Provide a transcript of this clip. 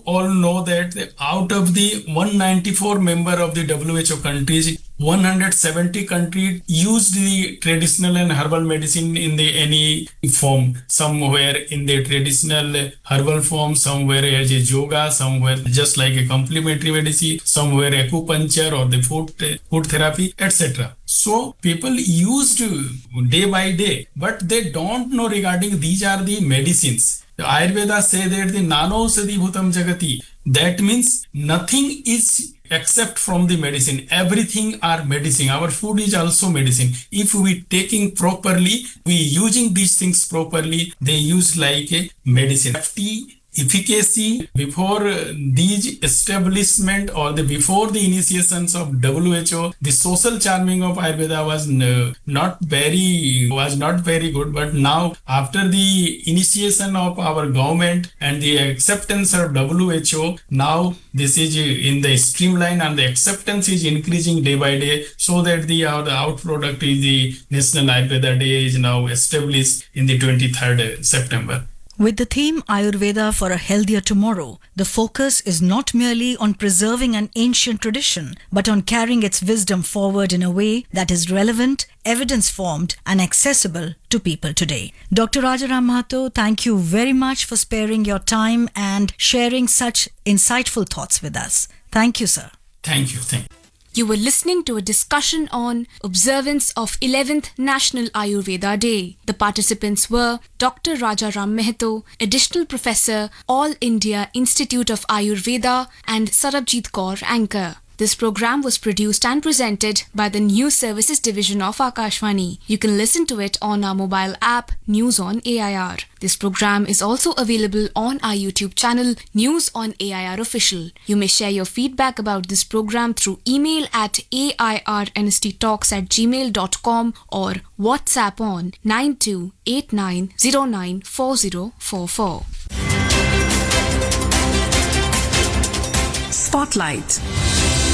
all know that out of the 194 member of the WHO countries, 170 countries use the traditional and herbal medicine in the any form. Somewhere in the traditional herbal form, somewhere as a yoga, somewhere just like a complementary medicine, somewhere acupuncture or the food therapy, etc. So people used day by day, but they don't know regarding these are the medicines. The Ayurveda say that the nanosadi bhutam jagati. That means nothing is except from the medicine. Everything are medicine. Our food is also medicine. If we taking properly, we using these things properly, they use like a medicine. Efficacy before these establishment or before the initiations of WHO, the social charming of Ayurveda was not very good. But now after the initiation of our government and the acceptance of WHO, now this is in the streamline and the acceptance is increasing day by day, so that the out product is the National Ayurveda Day is now established in the 23rd September. With the theme Ayurveda for a Healthier Tomorrow, the focus is not merely on preserving an ancient tradition, but on carrying its wisdom forward in a way that is relevant, evidence-formed and accessible to people today. Dr. Rajaram Mahato, thank you very much for sparing your time and sharing such insightful thoughts with us. Thank you, sir. Thank you. You were listening to a discussion on observance of 11th National Ayurveda Day. The participants were Dr. Rajaram Mahato, Additional Professor, All India Institute of Ayurveda, and Sarabjit Kaur, Anchor. This program was produced and presented by the News Services Division of Akashvani. You can listen to it on our mobile app, News on AIR. This program is also available on our YouTube channel, News on AIR Official. You may share your feedback about this program through email at airnsttalks@gmail.com or WhatsApp on 9289094044. Spotlight.